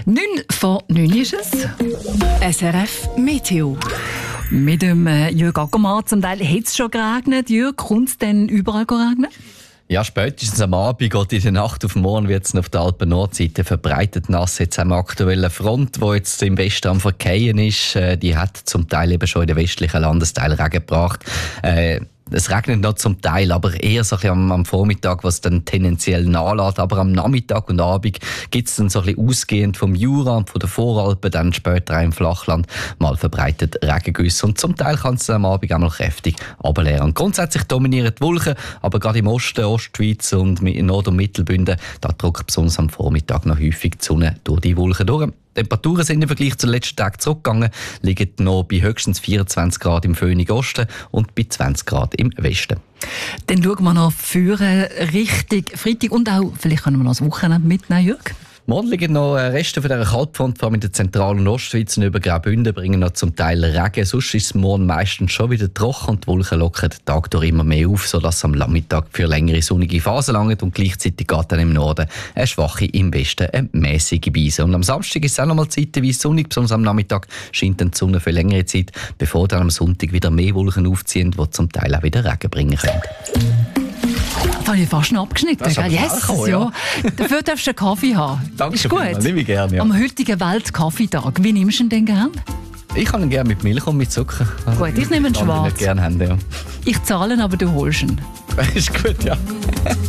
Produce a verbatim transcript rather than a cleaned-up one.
neun vor neun ist es. S R F Meteo. Mit dem äh, Jürg Ackermann. Zum Teil hat es schon geregnet. Jürg, kommt es denn überall regnen? Ja, spätestens am Abend oder in der Nacht auf morgen wird es auf der Alpen-Nordseite verbreitet nass. Jetzt haben wir aktuelle Front, die jetzt im Westen am Verkehren ist. Äh, die hat zum Teil eben schon in den westlichen Landesteilen Regen gebracht. Äh, Es regnet noch zum Teil, aber eher so ein bisschen am, am Vormittag, was dann tendenziell nachlässt. Aber am Nachmittag und Abend gibt es dann so ein bisschen ausgehend vom Jura und von den Voralpen, dann später auch im Flachland mal verbreitet Regengüsse. Und zum Teil kann es am Abend auch mal kräftig runterleeren. Grundsätzlich dominieren die Wolken, aber gerade im Osten, Ostschweiz und in Nord- und Mittelbünden, da drückt besonders am Vormittag noch häufig die Sonne durch die Wolken durch. Die Temperaturen sind im Vergleich zu den letzten Tagen zurückgegangen, liegen noch bei höchstens vierundzwanzig Grad im Föhnig Osten und bei zwanzig Grad im Westen. Dann schauen wir noch für Richtung Freitag und auch, vielleicht können wir noch das Wochenende mitnehmen, Jürg. Morgen liegen noch Reste von dieser Kaltfront, vor allem in der Zentral- und Ostschweiz und über Graubünden, bringen noch zum Teil Regen. Sonst ist es morgen meistens schon wieder trocken und die Wolken lockern den Tag durch immer mehr auf, sodass es am Nachmittag für längere sonnige Phasen langt und gleichzeitig geht dann im Norden eine schwache, im Westen eine mäßige Beise. Und am Samstag ist es auch noch mal zeitweise sonnig, besonders am Nachmittag scheint dann die Sonne für längere Zeit, bevor dann am Sonntag wieder mehr Wolken aufziehen, die zum Teil auch wieder Regen bringen können. Das habe ich fast noch abgeschnitten. Das ist aber Yes, schnell gekommen, ja. Dafür darfst du einen Kaffee haben. Danke ist gut. vielmals, nehme ich gerne, ja. Am heutigen Weltkaffeetag, wie nimmst du ihn denn gern? Ich kann ihn gerne mit Milch und mit Zucker. Gut, ich nehme ihn Kann schwarz. Ich nicht gerne haben, ja. Ich zahle, aber du holst ihn. Ist gut, ja.